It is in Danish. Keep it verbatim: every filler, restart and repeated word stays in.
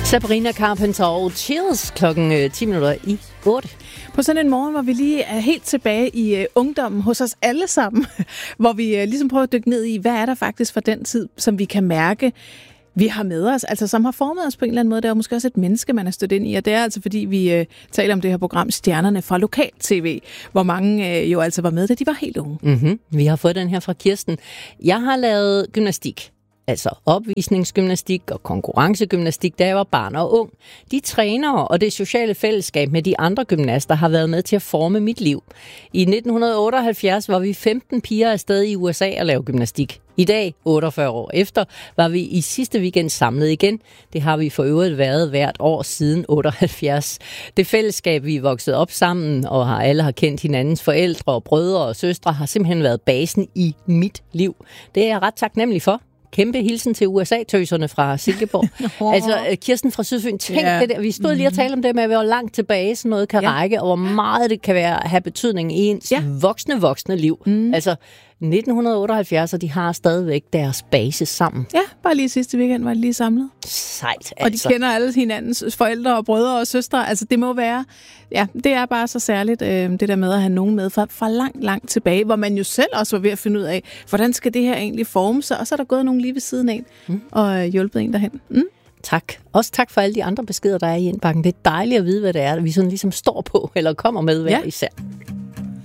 Sabrina Carpenter og Chills klokken ti minutter i otte. På sådan en morgen, hvor vi lige er helt tilbage i uh, ungdommen hos os alle sammen, hvor vi uh, ligesom prøver at dykke ned i, hvad er der faktisk for den tid, som vi kan mærke, vi har med os, altså som har formet os på en eller anden måde. Det er måske også et menneske, man er stødt ind i, og det er altså fordi, vi uh, taler om det her program Stjernerne fra Lokal-tv, hvor mange uh, jo altså var med, da de var helt unge. Mm-hmm. Vi har fået den her fra Kirsten. Jeg har lavet gymnastik. Altså opvisningsgymnastik og konkurrencegymnastik, da jeg var barn og ung. De trænere og det sociale fællesskab med de andre gymnaster har været med til at forme mit liv. I nitten otteoghalvfjerds var vi femten piger afsted i U S A at lave gymnastik. I dag, otteogfyrre år efter, var vi i sidste weekend samlet igen. Det har vi for øvrigt været hvert år siden otteoghalvfjerds. Det fællesskab, vi er vokset op sammen, og har alle har kendt hinandens forældre og brødre og søstre, har simpelthen været basen i mit liv. Det er jeg ret taknemmelig for. Kæmpe hilsen til U S A-tøserne fra Silkeborg. Altså, Kirsten fra Sydfyn, tænk yeah. det der. Vi stod lige og talte om det med, at hvor langt tilbage sådan noget kan yeah. række, og hvor meget det kan være, have betydning i ens yeah. voksne, voksne liv. Mm. Altså, nitten otteoghalvfjerds, og de har stadigvæk deres base sammen. Ja, bare lige sidste weekend var de lige samlet. Sejt, altså. Og de kender alle hinandens forældre og brødre og søstre. Altså, det må være, ja, det er bare så særligt, øh, det der med at have nogen med fra, fra langt, langt tilbage, hvor man jo selv også var ved at finde ud af, hvordan skal det her egentlig forme sig, og så er der gået nogen lige ved siden af, mm. og hjulpet en derhen. Mm. Tak. Også tak for alle de andre beskeder, der er i indbakken. Det er dejligt at vide, hvad det er, vi sådan ligesom står på, eller kommer med hver ja. især.